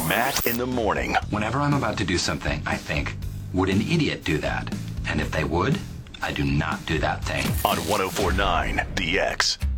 Matt in the morning. Whenever I'm about to do something, I think, would an idiot do that? And if they would, I do not do that thing. On 104.9 The X.